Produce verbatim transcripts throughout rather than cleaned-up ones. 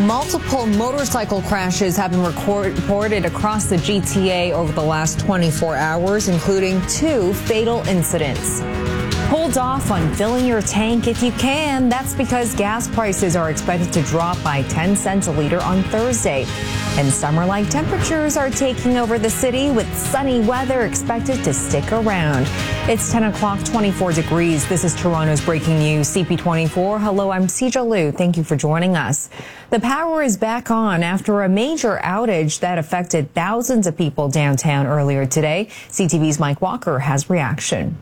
Multiple motorcycle crashes have been record- reported across the G T A over the last twenty-four hours, including two fatal incidents. Hold off on filling your tank if you can. That's because gas prices are expected to drop by ten cents a liter on Thursday. And summer-like temperatures are taking over the city, with sunny weather expected to stick around. It's ten o'clock, twenty-four degrees. This is Toronto's breaking news, C P twenty-four. Hello, I'm Sija Liu. Thank you for joining us. The power is back on after a major outage that affected thousands of people downtown earlier today. C T V's Mike Walker has reaction.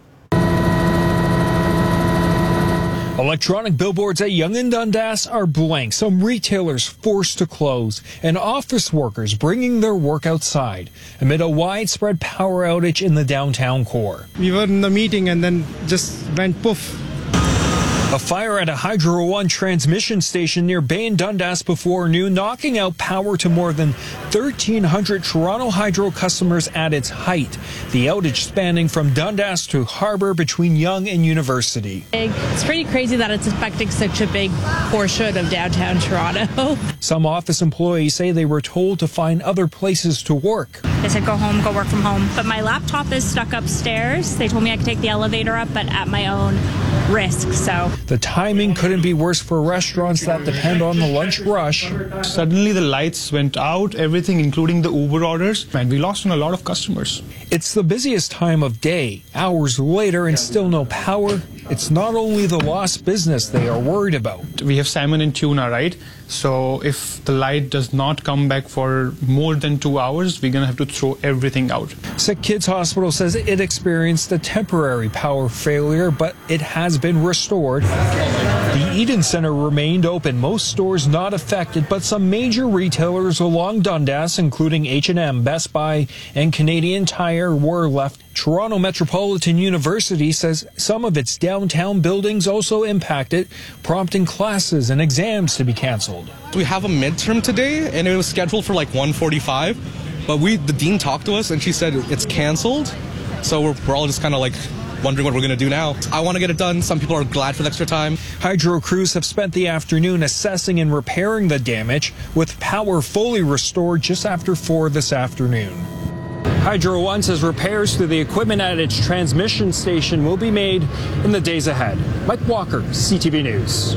Electronic billboards at Yonge and Dundas are blank, some retailers forced to close, and office workers bringing their work outside amid a widespread power outage in the downtown core. We were in the meeting and then just went poof. A fire at a Hydro One transmission station near Bay and Dundas before noon, knocking out power to more than thirteen hundred Toronto Hydro customers at its height. The outage spanning from Dundas to Harbour between Yonge and University. It's pretty crazy that it's affecting such a big portion of downtown Toronto. Some office employees say they were told to find other places to work. They said go home, go work from home. But my laptop is stuck upstairs. They told me I could take the elevator up, but at my own risk, so. The timing couldn't be worse for restaurants that depend on the lunch rush. Suddenly the lights went out, everything including the Uber orders, and we lost on a lot of customers. It's the busiest time of day. Hours later and still no power. It's not only the lost business they are worried about. We have salmon and tuna, right? So if the light does not come back for more than two hours, we're going to have to throw everything out. Sick Kids Hospital says it experienced a temporary power failure, but it has been restored. The Eden Centre remained open, most stores not affected, but some major retailers along Dundas, including H and M, Best Buy, and Canadian Tire, were left. Toronto Metropolitan University says some of its downtown buildings also impacted, prompting classes and exams to be cancelled. We have a midterm today, and it was scheduled for like one forty-five, but we the dean talked to us, and she said it's cancelled, so we're, we're all just kind of like wondering what we're going to do now. I want to get it done. Some people are glad for the extra time. Hydro crews have spent the afternoon assessing and repairing the damage, with power fully restored just after four this afternoon. Hydro One says repairs to the equipment at its transmission station will be made in the days ahead. Mike Walker, C T V News.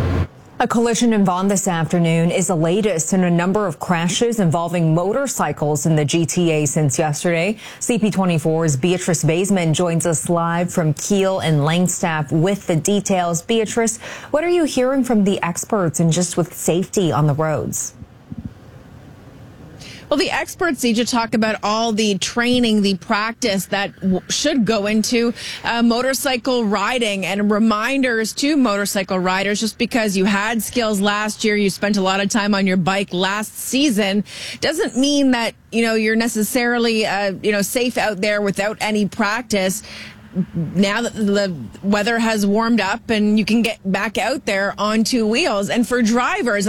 A collision in Vaughan this afternoon is the latest in a number of crashes involving motorcycles in the G T A since yesterday. C P twenty-four's Beatrice Baseman joins us live from Keele and Langstaff with the details. Beatrice, what are you hearing from the experts and just with safety on the roads? Well, the experts need to talk about all the training, the practice that w- should go into uh, motorcycle riding, and reminders to motorcycle riders. Just because you had skills last year, you spent a lot of time on your bike last season, doesn't mean that, you know, you're necessarily, uh, you know, safe out there without any practice. Now that the weather has warmed up and you can get back out there on two wheels. And for drivers,